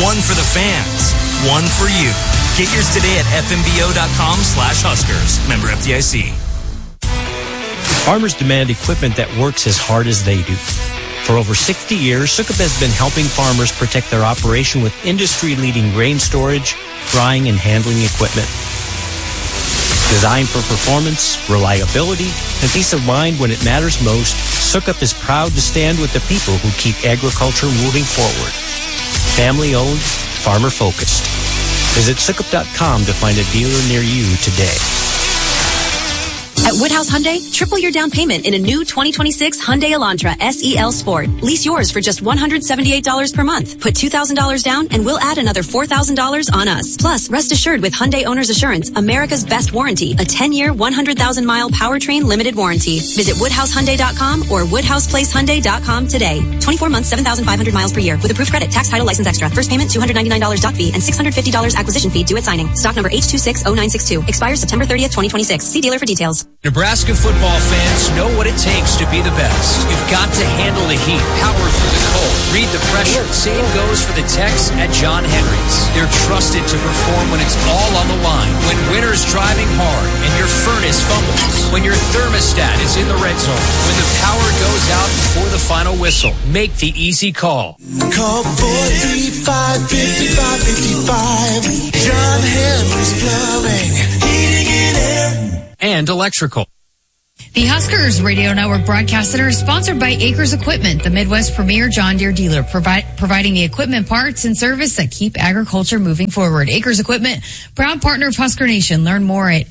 One for the fans, one for you. Get yours today at fmbo.com/Huskers. Member FDIC. Farmers demand equipment that works as hard as they do. For over 60 years, Sukup has been helping farmers protect their operation with industry-leading grain storage, drying, and handling equipment. Designed for performance, reliability, and peace of mind when it matters most, Sukup is proud to stand with the people who keep agriculture moving forward. Family-owned, farmer-focused. Visit Sukup.com to find a dealer near you today. At Woodhouse Hyundai, triple your down payment in a new 2026 Hyundai Elantra SEL Sport. Lease yours for just $178 per month. Put $2,000 down and we'll add another $4,000 on us. Plus, rest assured with Hyundai Owner's Assurance, America's best warranty, a 10-year, 100,000-mile powertrain limited warranty. Visit WoodhouseHyundai.com or WoodhousePlaceHyundai.com today. 24 months, 7,500 miles per year. With approved credit, tax, title, license extra. First payment, $299 doc fee and $650 acquisition fee due at signing. Stock number H260962. Expires September 30th, 2026. See dealer for details. Nebraska football fans know what it takes to be the best. You've got to handle the heat, power through the cold, read the pressure. Same goes for the techs at John Henry's. They're trusted to perform when it's all on the line, when winter's driving hard and your furnace fumbles, when your thermostat is in the red zone, when the power goes out before the final whistle. Make the easy call. Call 435-5555. John Henry's Plumbing, Heating and Air. And electrical. The Huskers Radio Network broadcast center is sponsored by Acres Equipment, the Midwest premier John Deere dealer, providing the equipment, parts, and service that keep agriculture moving forward. Acres Equipment, proud partner of Husker Nation. Learn more at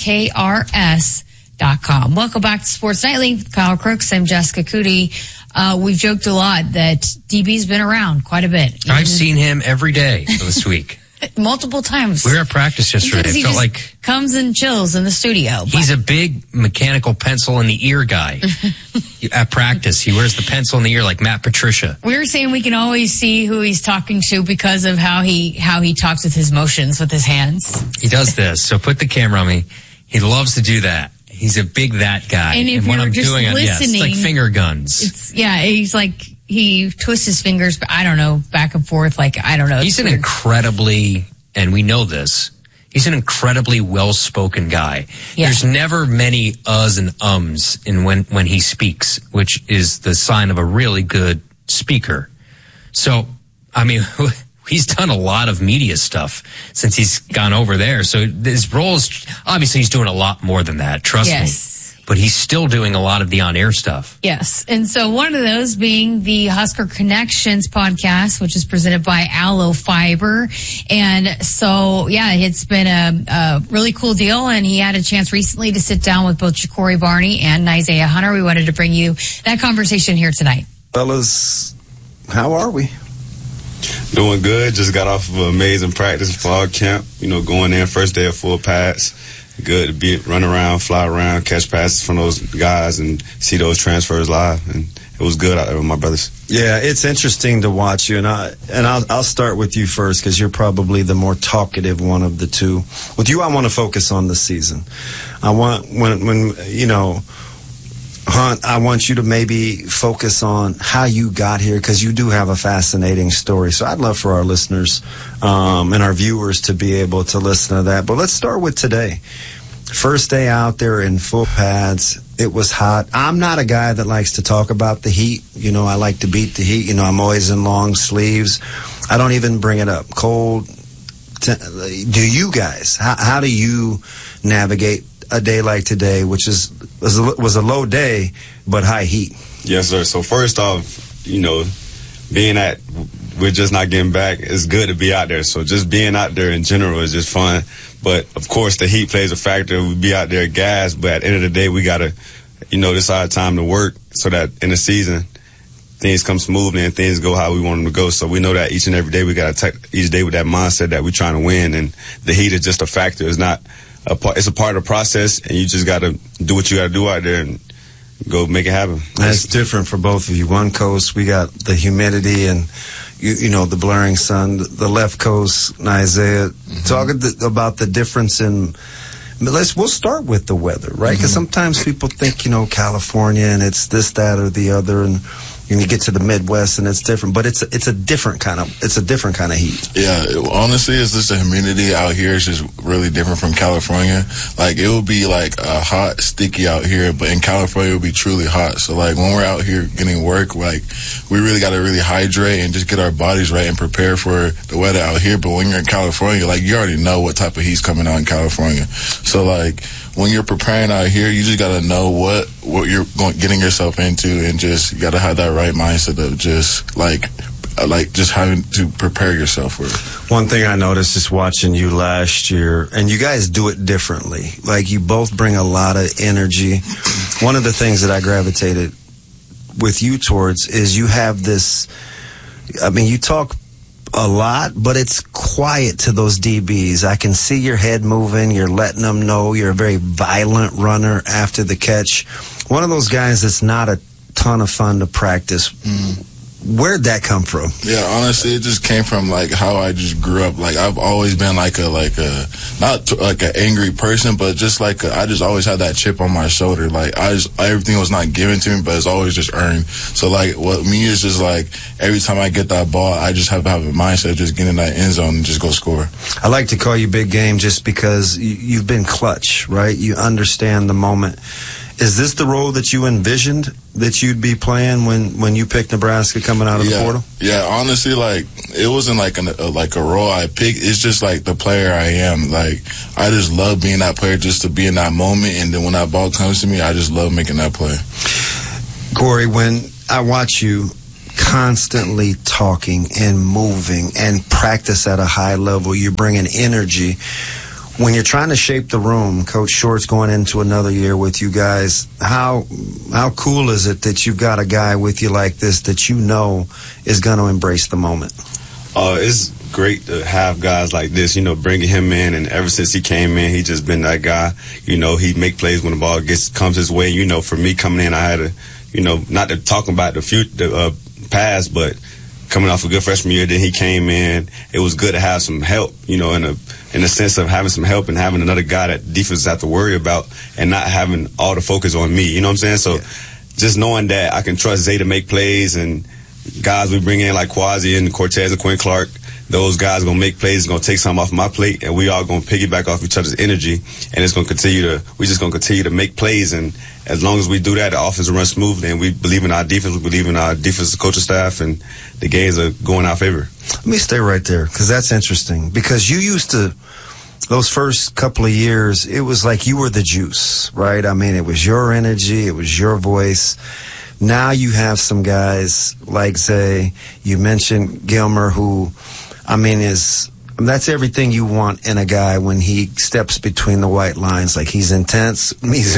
akrs.com. Welcome back to Sports Nightly. Kyle Crooks, I'm Jessica Cootie. We've joked a lot that DB's been around quite a bit. I've seen him every day this week. Multiple times. We were at practice yesterday. He felt like comes and chills in the studio. He's a big mechanical pencil in the ear guy. At practice, he wears the pencil in the ear like Matt Patricia. We were saying we can always see who he's talking to because of how he talks with his motions with his hands. He does this. So put the camera on me. He loves to do that. He's a big that guy. And if when you're I'm just doing listening, it's like finger guns. He's like he twists his fingers, but I don't know, back and forth. Like I don't know. He's an incredibly, and we know this, he's an incredibly well-spoken guy. Yeah. There's never many uhs and ums in when he speaks, which is the sign of a really good speaker. So, I mean, he's done a lot of media stuff since he's gone over there. So his roles, obviously he's doing a lot more than that, trust me. But he's still doing a lot of the on-air stuff. Yes. And so one of those being the Husker Connections podcast, which is presented by Aloe Fiber. And so, yeah, it's been a really cool deal. And he had a chance recently to sit down with both Ja'Cory Barney and Isaiah Hunter. We wanted to bring you that conversation here tonight. Fellas, how are we? Doing good. Just got off of an amazing practice fall camp. Going in first day of full pads. Good to run around, fly around, catch passes from those guys and see those transfers live. And it was good out there with my brothers. Yeah, it's interesting to watch you. And I'll start with you first because you're probably the more talkative one of the two. With you, I want to focus on the season. I want, Hunt, I want you to maybe focus on how you got here because you do have a fascinating story. So I'd love for our listeners and our viewers to be able to listen to that. But let's start with today. First day out there in full pads. It was hot. I'm not a guy that likes to talk about the heat. I like to beat the heat. I'm always in long sleeves. I don't even bring it up. Cold. Do you guys? How do you navigate a day like today, which was a low day, but high heat? Yes, sir. So first off, being that we're just not getting back, it's good to be out there. So just being out there in general is just fun. But, of course, the heat plays a factor. We be out there gassed, but at the end of the day, we got to, this is our time to work so that in the season, things come smoothly and things go how we want them to go. So we know that each and every day we got to take each day with that mindset that we're trying to win. And the heat is just a factor. It's not it's a part of the process, and you just got to do what you got to do out there and go make it happen. That's different for both of you. One coast, we got the humidity and, the blaring sun. The left coast, Isaiah, talk about the difference in... We'll start with the weather, right? Because sometimes people think, California and it's this, that, or the other. And And you get to the Midwest and it's different, but it's a different kind of heat. Yeah, honestly, it's just the humidity out here is just really different from California. Like, it will be like hot, sticky out here, but in California it will be truly hot. So like when we're out here getting work, like we really got to really hydrate and just get our bodies right and prepare for the weather out here. But when you're in California, like you already know what type of heat's coming out in California. So like when you're preparing out here, you just got to know what you're getting yourself into, and just you got to have that right mindset of just like just having to prepare yourself for it. One thing I noticed just watching you last year, and you guys do it differently. Like, you both bring a lot of energy. One of the things that I gravitated with you towards is you have this, I mean, you talk a lot, but it's quiet to those DBs. I can see your head moving. You're letting them know you're a very violent runner after the catch. One of those guys that's not a ton of fun to practice. Where'd that come from? Yeah, honestly, it just came from like how I just grew up. Like, I've always been like a not like an angry person, but just like I just always had that chip on my shoulder. Like, everything was not given to me, but it's always just earned. So like, what me is just like every time I get that ball, I just have to have a mindset of just getting in that end zone and just go score. I like to call you Big Game just because you've been clutch, right? You understand the moment. Is this the role that you envisioned that you'd be playing when you picked Nebraska coming out of the portal? Yeah, honestly, like, it wasn't like a role I picked. It's just like the player I am. Like, I just love being that player, just to be in that moment, and then when that ball comes to me, I just love making that play. Corey, when I watch you constantly talking and moving and practice at a high level, you're bringing energy. When you're trying to shape the room, Coach Short's going into another year with you guys, how cool is it that you've got a guy with you like this that you know is going to embrace the moment? It's great to have guys like this, bringing him in, and ever since he came in, he just been that guy. He make plays when the ball comes his way. For me coming in, I had to, not to talk about the past, but coming off a good freshman year, then he came in. It was good to have some help, in the sense of having some help and having another guy that defenses have to worry about and not having all the focus on me. You know what I'm saying? So just knowing that I can trust Zay to make plays, and guys we bring in like Quasi and Cortez and Quinn Clark, those guys are going to make plays, going to take something off my plate, and we all going to piggyback off each other's energy, and it's going to we're just going to continue to make plays, and as long as we do that, the offense will run smoothly, and we believe in our defense, we believe in our defensive coaching staff, and the games are going in our favor. Let me stay right there, because that's interesting, because you used to, those first couple of years, it was like you were the juice, right? I mean, it was your energy, it was your voice. Now you have some guys like Zay, you mentioned Gilmer, who, I mean, that's everything you want in a guy when he steps between the white lines. Like, he's intense. He's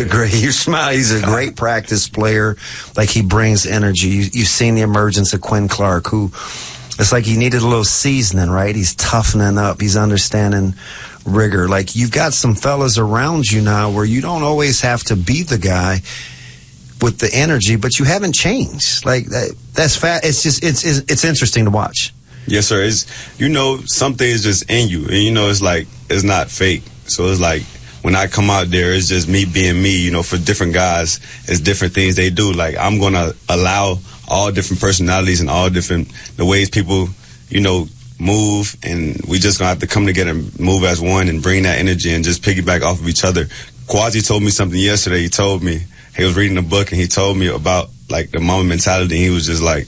a great practice player. Like, he brings energy. You've seen the emergence of Quinn Clark, who, it's like he needed a little seasoning, right? He's toughening up. He's understanding rigor. Like, you've got some fellas around you now where you don't always have to be the guy with the energy, but you haven't changed. Like, that's it's just, it's interesting to watch. Yes, sir. It's, something is just in you. And, it's like, it's not fake. So it's like, when I come out there, it's just me being me. For different guys, it's different things they do. Like, I'm going to allow all different personalities and all different, the ways people, move. And we just going to have to come together and move as one and bring that energy and just piggyback off of each other. Quasi told me something yesterday. He told me, he was reading a book and he told me about, like, the Mamba mentality. He was just like,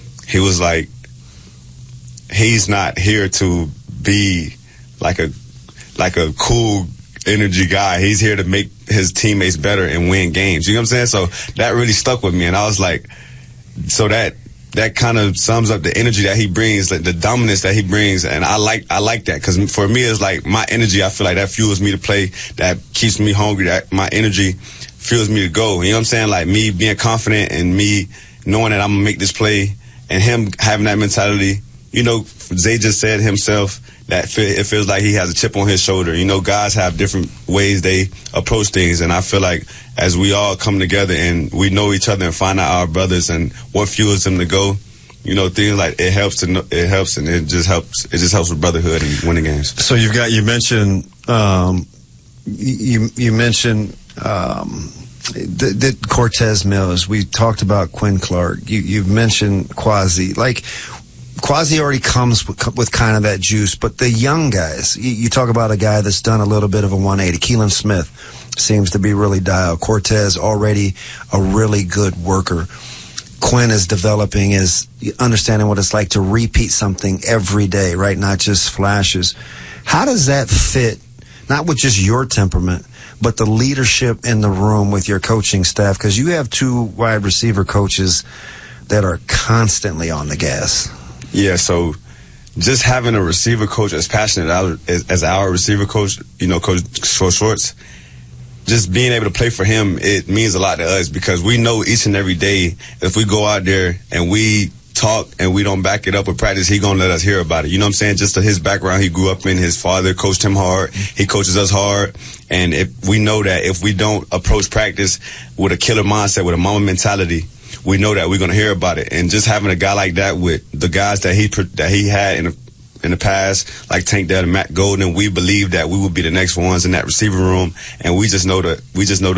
he's not here to be like a cool energy guy. He's here to make his teammates better and win games. You know what I'm saying? So that really stuck with me, and I was like, so that kind of sums up the energy that he brings, like the dominance that he brings, and I like that, because for me it's like my energy. I feel like that fuels me to play. That keeps me hungry. That my energy fuels me to go. You know what I'm saying? Like, me being confident and me knowing that I'm gonna make this play, and him having that mentality. Zay just said himself that it feels like he has a chip on his shoulder. Guys have different ways they approach things, and I feel like as we all come together and we know each other and find out our brothers and what fuels them to go, things like it helps, and it just helps with brotherhood and winning games. So you mentioned the Cortez Mills. We talked about Quinn Clark. You've mentioned Quasi. Like, Quasi already comes with kind of that juice, but the young guys, you talk about a guy that's done a little bit of a 180. Keelan Smith seems to be really dialed. Cortez already a really good worker. Quinn is developing, is understanding what it's like to repeat something every day, right? Not just flashes. How does that fit, not with just your temperament, but the leadership in the room with your coaching staff? Because you have 2 wide receiver coaches that are constantly on the gas. Yeah, so just having a receiver coach as passionate as our receiver coach, Coach Schwartz, just being able to play for him, it means a lot to us because we know each and every day if we go out there and we talk and we don't back it up with practice, he gonna let us hear about it. You know what I'm saying? Just to his background, he grew up in, his father coached him hard. He coaches us hard. And if we know that if we don't approach practice with a killer mindset, with a Mamba mentality, we know that we're going to hear about it. And just having a guy like that with the guys that he had in the past, like Tank Dell and Matt Golden, we believe that we will be the next ones in that receiver room. And we just know the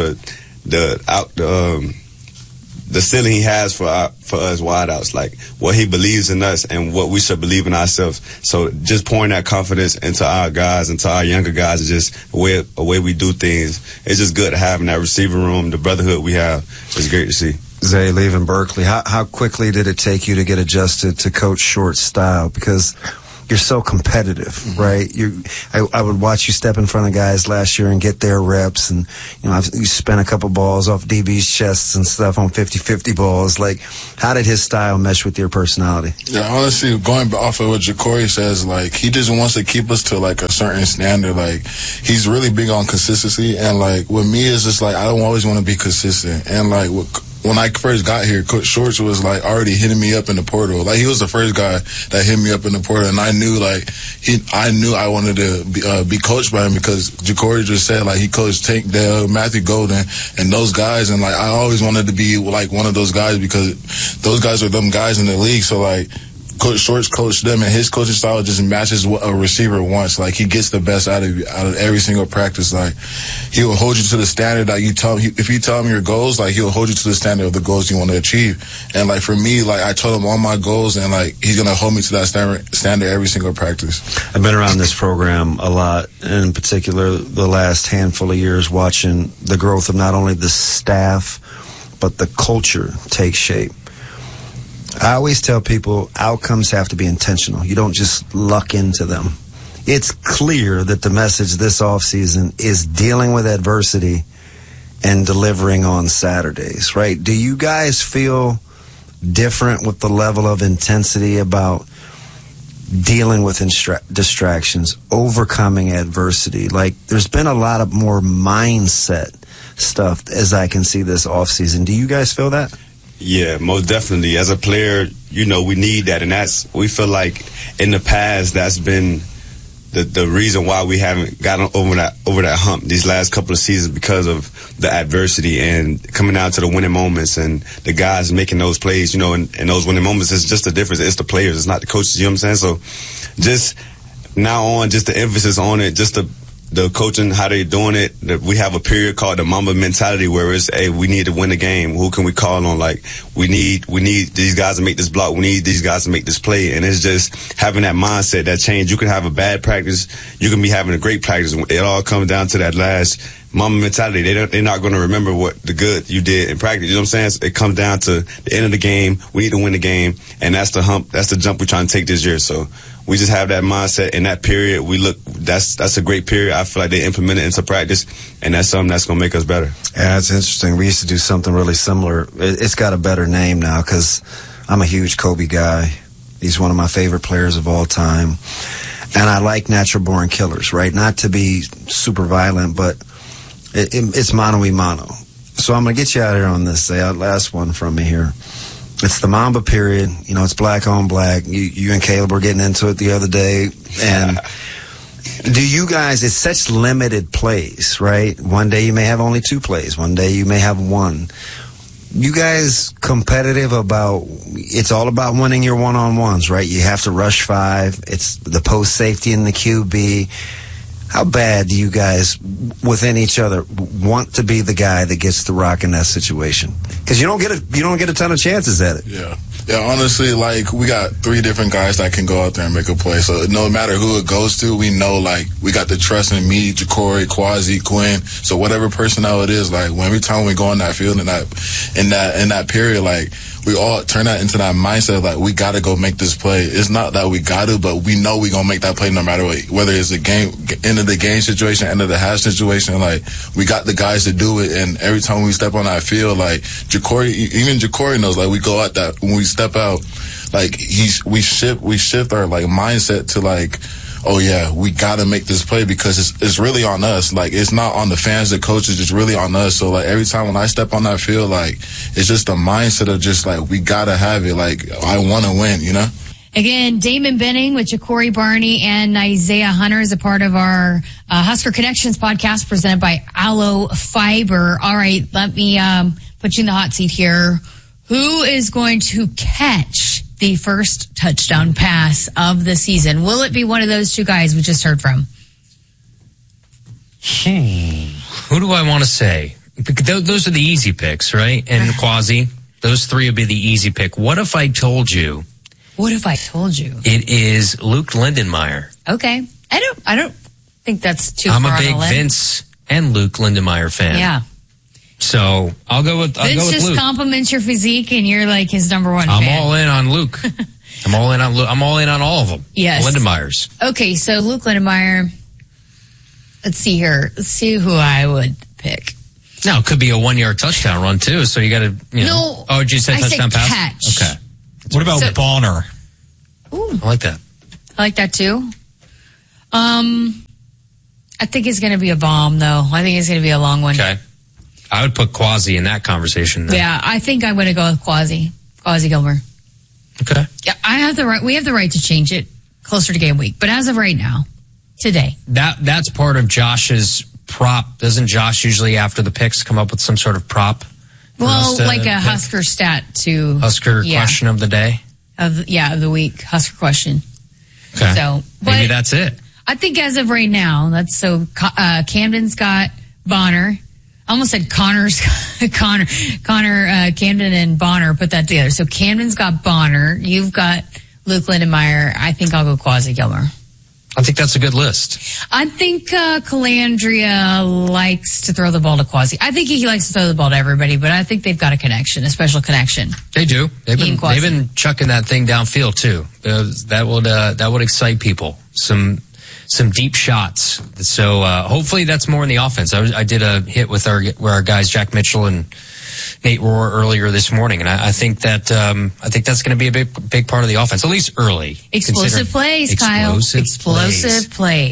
ceiling he has for us wideouts, like what he believes in us and what we should believe in ourselves. So just pouring that confidence into our guys, into our younger guys, is just a way we do things. It's just good to have in that receiver room. The brotherhood we have is great to see. Zay, leaving Berkeley, how quickly did it take you to get adjusted to Coach Short's style? Because you're so competitive, right? I would watch you step in front of guys last year and get their reps, and you spent a couple balls off DB's chests and stuff on 50-50 balls. Like, how did his style mesh with your personality? Yeah, honestly, going off of what Ja'Cory says, like, he just wants to keep us to like a certain standard. Like, he's really big on consistency, and like with me, it's just like I don't always want to be consistent, and like when I first got here, Coach Shorts was like already hitting me up in the portal. Like, he was the first guy that hit me up in the portal, and I knew I wanted to be coached by him because Ja'Cory just said like he coached Tank Dell, Matthew Golden, and those guys, and like I always wanted to be like one of those guys because those guys are them guys in the league. So like Coach Shorts coached them, and his coaching style just matches what a receiver wants. Like, he gets the best out of every single practice. Like, he will hold you to the standard that you tell him. If you tell him your goals, like, he'll hold you to the standard of the goals you want to achieve. And like for me, like, I told him all my goals, and like he's gonna hold me to that standard every single practice. I've been around this program a lot, in particular the last handful of years, watching the growth of not only the staff but the culture take shape. I always tell people outcomes have to be intentional. You don't just luck into them. It's clear that the message this offseason is dealing with adversity and delivering on Saturdays, right? Do you guys feel different with the level of intensity about dealing with distractions, overcoming adversity? Like, there's been a lot of more mindset stuff as I can see this offseason. Do you guys feel that? Yeah, most definitely. As a player, we need that, and we feel like in the past that's been the reason why we haven't gotten over that hump these last couple of seasons, because of the adversity and coming out to the winning moments and the guys making those plays. And those winning moments, it's just the difference. It's the players, it's not the coaches. You know what I'm saying? So just now on, just the emphasis on it, just the coaching, how they doing it. We have a period called the Mamba mentality, where it's, hey, we need to win the game. Who can we call on? Like, we need these guys to make this block. We need these guys to make this play. And it's just having that mindset, that change. You can have a bad practice. You can be having a great practice. It all comes down to that last Mamba mentality. They're not going to remember what the good you did in practice. You know what I'm saying? It comes down to the end of the game. We need to win the game. And that's the hump. That's the jump we're trying to take this year. So we just have that mindset in that period. That's a great period. I feel like they implement it into practice, and that's something that's going to make us better. Yeah, it's interesting. We used to do something really similar. It's got a better name now because I'm a huge Kobe guy. He's one of my favorite players of all time. And I like natural born killers, right? Not to be super violent, but it's mano y mano. So I'm going to get you out here on this. Last one from me here. It's the Mamba period. It's black on black. You and Caleb were getting into it the other day. And do you guys, it's such limited plays, right? One day you may have only 2 plays. One day you may have 1. You guys competitive about, it's all about winning your one-on-ones, right? You have to rush 5. It's the post safety and the QB. How bad do you guys, within each other, want to be the guy that gets the rock in that situation? Because you don't get a ton of chances at it. Yeah, honestly, like, we got 3 different guys that can go out there and make a play. So no matter who it goes to, we know, like, we got the trust in me, Jacory, Quasi, Quinn. So whatever personnel it is, like, every time we go on that field in that period, like, we all turn that into that mindset, like, we got to go make this play. It's not that we got to, but we know we going to make that play no matter what. Whether it's a game, end of the game situation, end of the half situation, like, we got the guys to do it. And every time we step on that field, like, even Jacory knows, like, we go out that, when we step out, like, we shift our, like, mindset to, like, oh yeah, we got to make this play because it's really on us. Like, it's not on the fans, the coaches, it's really on us. So, like, every time when I step on that field, like, it's just a mindset of just, like, we got to have it. Like, I want to win, you know? Again, Damon Benning with Jacory Barney and Isaiah Hunter is a part of our Husker Connections podcast presented by Aloe Fiber. All right, let me put you in the hot seat here. Who is going to catch the first touchdown pass of the season? Will it be one of those 2 guys we just heard from? Who do I want to say? Those are the easy picks, right? And Quasi, those 3 would be the easy pick. What if I told you? It is Luke Lindenmeyer. Okay. I don't think that's too far I'm on a big the limb. Vince and Luke Lindenmeyer fan. Yeah. So I'll go with Vince just Luke. Compliments your physique and you're like his number 1 fan. I'm all in on Luke. I'm all in on Luke. I'm all in on all of them. Yes. Lindenmeyers. Okay, so Luke Lindenmeyer. Let's see here. Let's see who I would pick. No, it could be a 1-yard touchdown run too. So you got to, No. Oh, did you say touchdown pass? Catch. Okay. What about Bonner? Ooh. I like that. I like that too. I think it's going to be a bomb, though. I think it's going to be a long one. Okay. I would put Quasi in that conversation then. Yeah, I think I'm going to go with Quasi Gilmer. Okay. Yeah, we have the right to change it closer to game week, but as of right now, today. That's part of Josh's prop. Doesn't Josh usually after the picks come up with some sort of prop? Well, like a Husker stat to Husker question of the day? Of the week, Husker question. Okay. So maybe that's it. I think as of right now, Camden's got Bonner. I almost said Connor, Camden and Bonner, put that together. So Camden's got Bonner. You've got Luke Lindenmeyer. I think I'll go Quasi Gilmer. I think that's a good list. I think Calandria likes to throw the ball to Quasi. I think he likes to throw the ball to everybody, but I think they've got a special connection. They do. They've been chucking that thing downfield too. That would excite people. Some deep shots. So hopefully that's more in the offense. I did a hit with our guys Jack Mitchell and Nate Rohr earlier this morning, and I think that's going to be a big part of the offense, at least early. Explosive plays, Kyle. Explosive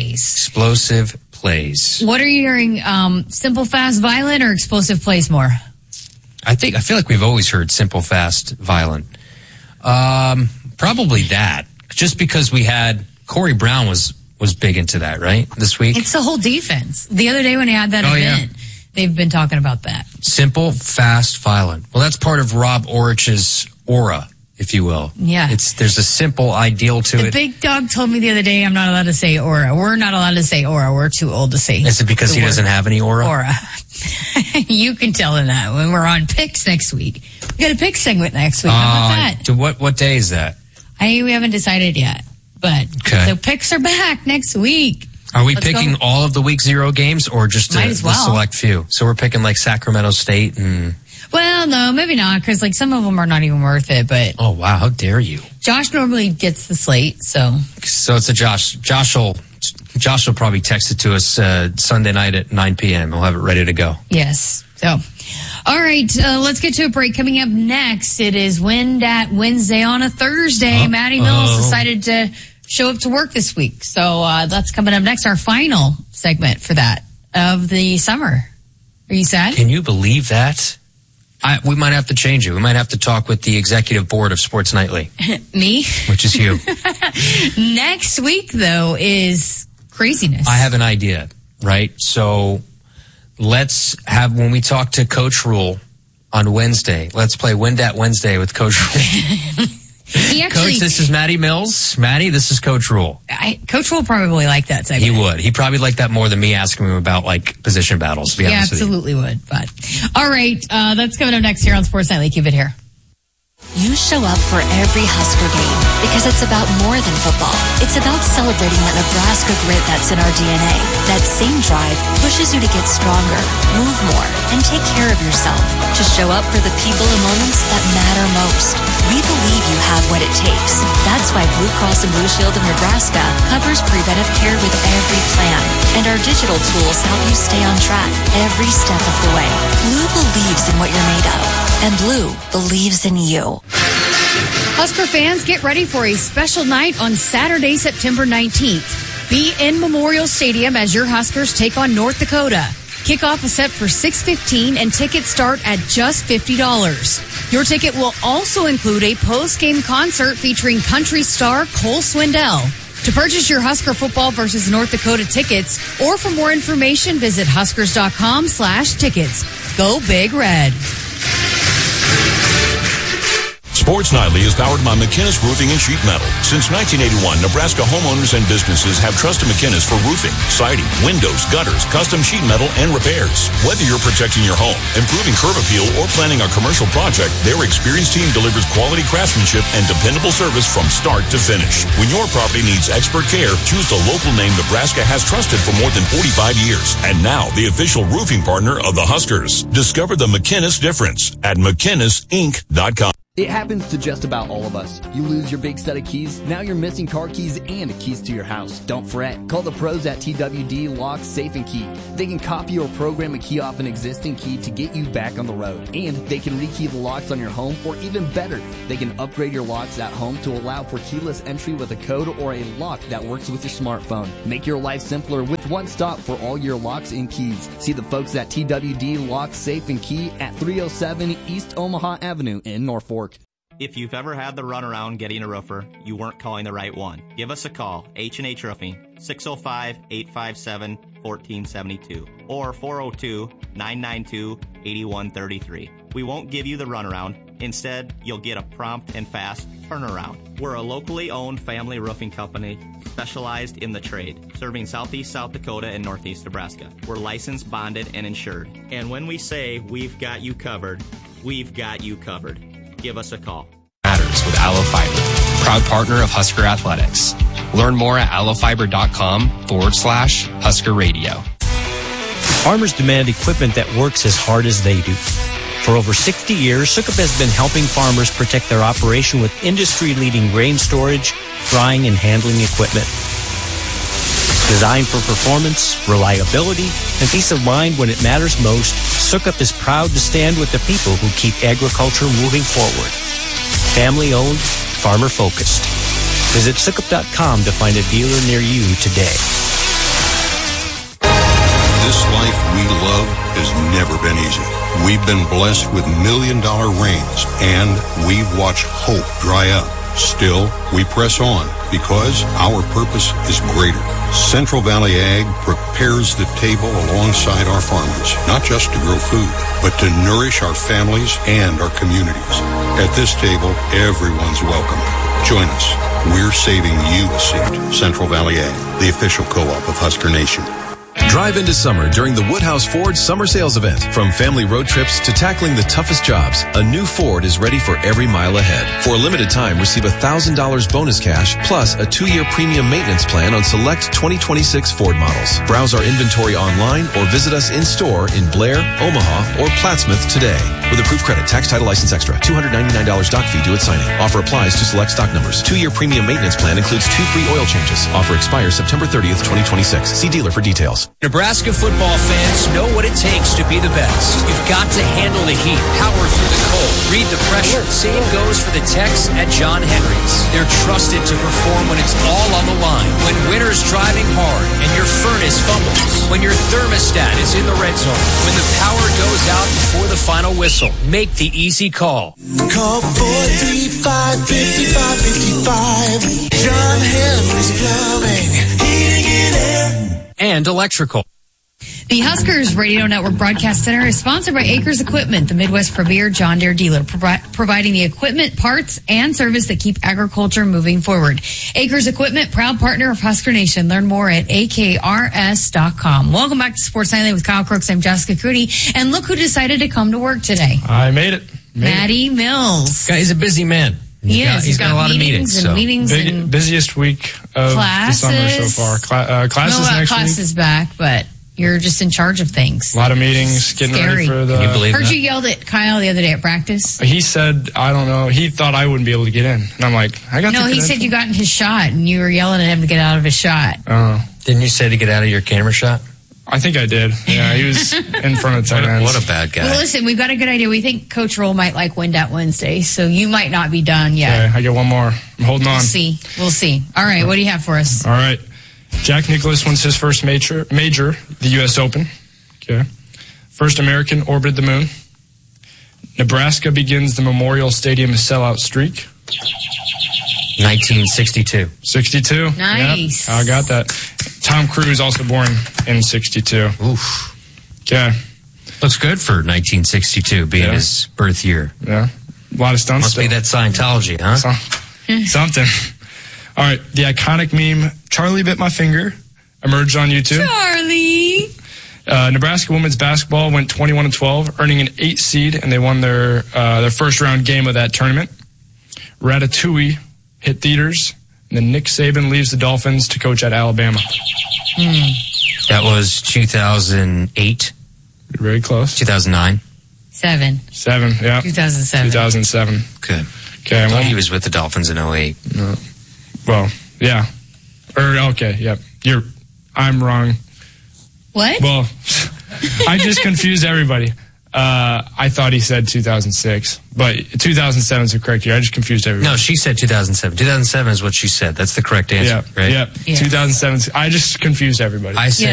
plays. What are you hearing? Simple, fast, violent, or explosive plays more? I feel like we've always heard simple, fast, violent. Probably that. Just because we had Corey Brown was big into that, right? This week. It's the whole defense. The other day when he had that event, they've been talking about that. Simple, fast, violent. Well, that's part of Rob Orich's aura, if you will. Yeah. There's a simple ideal to it. The big dog told me the other day I'm not allowed to say aura. We're not allowed to say aura. We're too old to say. Is it because he doesn't have any aura? Aura. You can tell him that when we're on picks next week. We got a pick segment next week. How about that? What day is that? We haven't decided yet, but the picks are back next week. Are we picking all of the week 0 games or just the select few? So we're picking like Sacramento State and... Well, no, maybe not, because like some of them are not even worth it, but... Oh, wow, how dare you. Josh normally gets the slate, so... So it's a Josh. Josh will probably text it to us Sunday night at 9 p.m. We'll have it ready to go. Yes. So, all right, let's get to a break. Coming up next, it is Wind at Wednesday on a Thursday. Maddie Mills decided to show up to work this week. So that's coming up next, our final segment for that of the summer. Are you sad? Can you believe that? We might have to change it. We might have to talk with the executive board of Sports Nightly. Me? Which is you. Next week, though, is craziness. I have an idea, right? So let's have, when we talk to Coach Rule on Wednesday, let's play Wind at Wednesday with Coach Rule. He actually, Coach, this is Matty Mills. Matty, this is Coach Rule. Coach Rule probably like that segment. He would. He probably like that more than me asking him about like position battles. To be honest with you. Absolutely would. But all right, that's coming up next here on Sports Nightly. Keep it here. You show up for every Husker game because it's about more than football. It's about celebrating that Nebraska grit that's in our DNA. That same drive pushes you to get stronger, move more, and take care of yourself. To show up for the people and moments that matter most. We believe you have what it takes. That's why Blue Cross and Blue Shield of Nebraska covers preventive care with every plan. And our digital tools help you stay on track every step of the way. Blue believes in what you're made of. And Blue believes in you. Husker fans, get ready for a special night on Saturday, September 19th. Be in Memorial Stadium as your Huskers take on North Dakota. Kickoff is set for 6:15 and tickets start at just $50. Your ticket will also include a post-game concert featuring country star Cole Swindell. To purchase your Husker football versus North Dakota tickets or for more information, visit huskers.com/tickets. Go Big Red. Sports Nightly is powered by McInnes Roofing and Sheet Metal. Since 1981, Nebraska homeowners and businesses have trusted McInnes for roofing, siding, windows, gutters, custom sheet metal, and repairs. Whether you're protecting your home, improving curb appeal, or planning a commercial project, their experienced team delivers quality craftsmanship and dependable service from start to finish. When your property needs expert care, choose the local name Nebraska has trusted for more than 45 years. And now, the official roofing partner of the Huskers. Discover the McInnes difference at McInnesInc.com. It happens to just about all of us. You lose your big set of keys, now you're missing car keys and keys to your house. Don't fret. Call the pros at TWD Lock, Safe, and Key. They can copy or program a key off an existing key to get you back on the road. And they can rekey the locks on your home, or even better, they can upgrade your locks at home to allow for keyless entry with a code or a lock that works with your smartphone. Make your life simpler with one stop for all your locks and keys. See the folks at TWD Lock, Safe, and Key at 307 East Omaha Avenue in Norfolk. If you've ever had the runaround getting a roofer, you weren't calling the right one. Give us a call, H&H Roofing, 605-857-1472 or 402-992-8133. We won't give you the runaround. Instead, you'll get a prompt and fast turnaround. We're a locally owned family roofing company specialized in the trade, serving Southeast South Dakota and Northeast Nebraska. We're licensed, bonded, and insured. And when we say we've got you covered, we've got you covered. Give us a call. Matters with Aloe Fiber, proud partner of Husker Athletics. Learn more at aloefiber.com/Husker Radio. Farmers demand equipment that works as hard as they do. For over 60 years, Sukup has been helping farmers protect their operation with industry-leading grain storage, drying, and handling equipment. Designed for performance, reliability, and peace of mind when it matters most, Sukup is proud to stand with the people who keep agriculture moving forward. Family-owned, farmer-focused. Visit Sukup.com to find a dealer near you today. This life we love has never been easy. We've been blessed with million-dollar rains, and we've watched hope dry up. Still, we press on because our purpose is greater. Central Valley Ag prepares the table alongside our farmers, not just to grow food, but to nourish our families and our communities. At this table, everyone's welcome. Join us. We're saving you a seat. Central Valley Ag, the official co-op of Husker Nation. Drive into summer during the Woodhouse Ford Summer Sales Event. From family road trips to tackling the toughest jobs, a new Ford is ready for every mile ahead. For a limited time, receive $1,000 bonus cash plus a 2-year premium maintenance plan on select 2026 Ford models. Browse our inventory online or visit us in-store in Blair, Omaha, or Plattsmouth today. With approved credit, tax, title, license extra, $299 doc fee due at signing. Offer applies to select stock numbers. 2-year premium maintenance plan includes 2 free oil changes. Offer expires September 30th, 2026. See dealer for details. Nebraska football fans know what it takes to be the best. You've got to handle the heat, power through the cold, read the pressure. Same goes for the techs at John Henry's. They're trusted to perform when it's all on the line, when winter's driving hard and your furnace fumbles, when your thermostat is in the red zone, when the power goes out before the final whistle. Make the easy call. Call 435-5555. John Henry's Plumbing, Heating and Air. And electrical. The Huskers Radio Network Broadcast Center is sponsored by Acres Equipment, the Midwest premier John Deere dealer, providing the equipment, parts, and service that keep agriculture moving forward. Acres Equipment, proud partner of Husker Nation. Learn more at akrs.com. Welcome back to Sports Nightly with Kyle Crooks. I'm Jessica Cootie, and look who decided to come to work today. I made it. Matty Mills. He's a busy man. He's got a lot of meetings. Busiest week of the summer so far. Classes next week. Classes back, but you're just in charge of things. A lot of meetings, getting ready for the... Can you believe Heard that? you yelled at Kyle the other day at practice. He said, I don't know, he thought I wouldn't be able to get in. And I'm like, I got No, he said you got in his shot, and you were yelling at him to get out of his shot. Oh. Didn't you say to get out of your camera shot? I think I did. Yeah, he was in front of tight ends. What a bad guy. Well, listen, we've got a good idea. We think Coach Roll might like Windat Wednesday, so you might not be done yet. Okay, I get one more. I'm holding on. We'll see. All right, what do you have for us? All right. Jack Nicklaus wins his first major, the U.S. Open. Okay. First American orbited the moon. Nebraska begins the Memorial Stadium sellout streak. 1962. 62. Nice. Yep, I got that. Tom Cruise also born in 62. Oof. Okay. Looks good for 1962 being his birth year. Yeah. A lot of stunts. Must be that Scientology, huh? Something. All right. The iconic meme, Charlie Bit My Finger, emerged on YouTube. Charlie. Nebraska women's basketball went 21-12, earning an 8 seed, and they won their first round game of that tournament. Ratatouille hit theaters, and then Nick Saban leaves the Dolphins to coach at Alabama. That was 2008. Very close. 2009. 7, yeah. 2007. Good. Okay. I thought he was with the Dolphins in 08. Well, yeah. Okay, yep. I'm wrong. What? Well, I just confused everybody. I thought he said 2006, but 2007 is the correct year. I just confused everybody. No, she said 2007. 2007 is what she said. That's the correct answer, right? Yep. 2007. I just confused everybody. I said